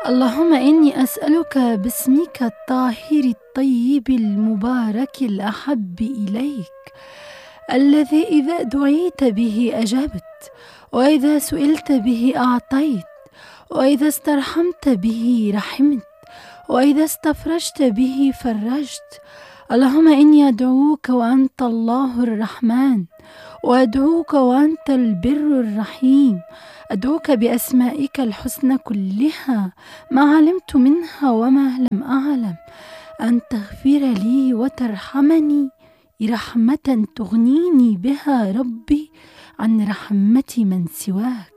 اللهم إني أسألك باسمك الطاهر الطيب المبارك الأحب إليك، الذي إذا دعيت به أجبت، وإذا سئلت به أعطيت، وإذا استرحمت به رحمت، وإذا استفرجت به فرجت. اللهم إني أدعوك وأنت الله الرحمن، وأدعوك وأنت البر الرحيم، أدعوك بأسمائك الحسنى كلها، ما علمت منها وما لم أعلم، أن تغفر لي وترحمني رحمة تغنيني بها ربي عن رحمة من سواك.